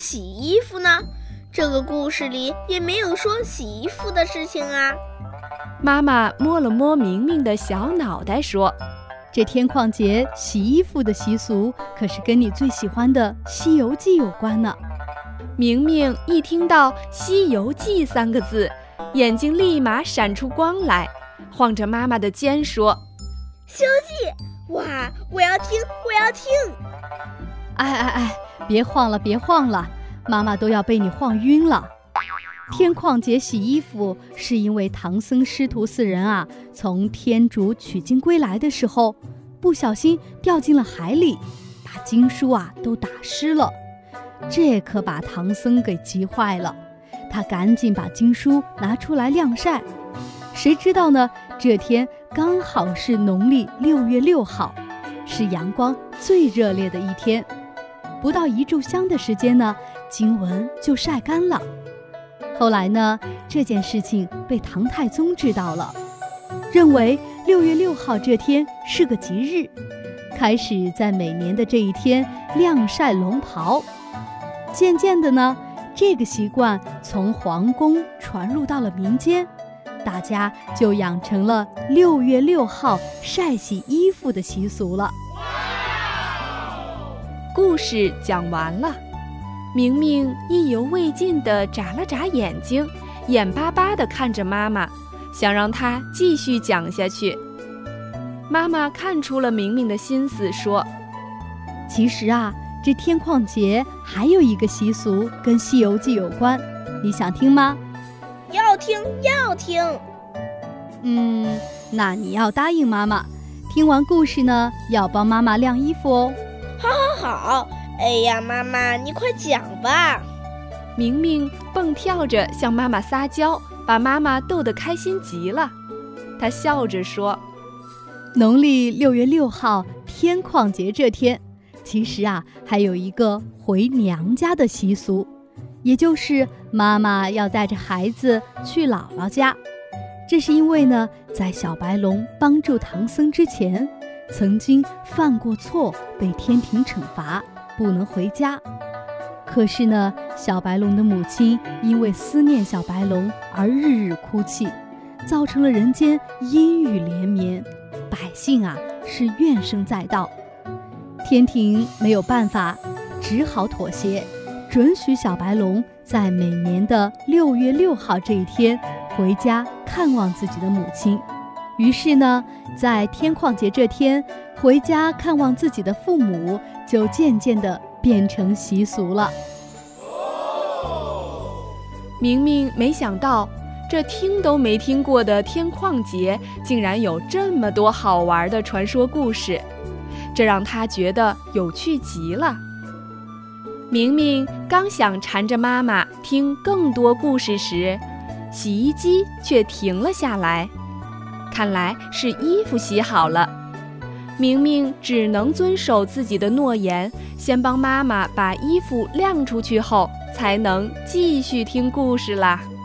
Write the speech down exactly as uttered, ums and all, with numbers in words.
洗衣服呢？这个故事里也没有说洗衣服的事情啊。 妈妈摸了摸明明的小脑袋说， 这天旷节洗衣服的习俗可是跟你最喜欢的《西游记》有关呢。 明明一听到《西游记》三个字，眼睛立马闪出光来，晃着妈妈的肩说， 西游记，哇，我要听，我要听。 哎哎哎，别晃了别晃了，妈妈都要被你晃晕了。天旷节洗衣服是因为唐僧师徒四人啊，从天竺取经归来的时候，不小心掉进了海里，把经书啊都打湿了。这可把唐僧给急坏了，他赶紧把经书拿出来晾晒。谁知道呢，这天刚好是农历六月六号，是阳光最热烈的一天。不到一炷香的时间呢，经文就晒干了。后来呢，这件事情被唐太宗知道了，认为六月六号这天是个吉日，开始在每年的这一天晾晒龙袍。渐渐的呢，这个习惯从皇宫传入到了民间，大家就养成了六月六号晒洗衣服的习俗了。 故事讲完了，明明意犹未尽地眨了眨眼睛，眼巴巴地看着妈妈，想让她继续讲下去。妈妈看出了明明的心思，说， 其实啊，这天旷节还有一个习俗跟《西游记》有关，你想听吗？ 要听要听。 嗯，那你要答应妈妈，听完故事呢，要帮妈妈晾衣服哦。 好好好，哎呀，妈妈你快讲吧。 明明蹦跳着向妈妈撒娇，把妈妈逗得开心极了。她笑着说， 农历六月六号天旷节这天，其实啊还有一个回娘家的习俗，也就是妈妈要带着孩子去姥姥家。这是因为呢，在小白龙帮助唐僧之前，曾经犯过错，被天庭惩罚，不能回家。可是呢，小白龙的母亲因为思念小白龙而日日哭泣，造成了人间阴雨连绵，百姓啊是怨声载道。天庭没有办法，只好妥协，准许小白龙在每年的六月六号这一天回家看望自己的母亲。于是呢，在天旷节这天回家看望自己的父母，就渐渐地变成习俗了。 明明没想到，这听都没听过的天旷节竟然有这么多好玩的传说故事，这让他觉得有趣极了。明明刚想缠着妈妈听更多故事时，洗衣机却停了下来，看来是衣服洗好了。明明只能遵守自己的诺言，先帮妈妈把衣服晾出去后，才能继续听故事啦。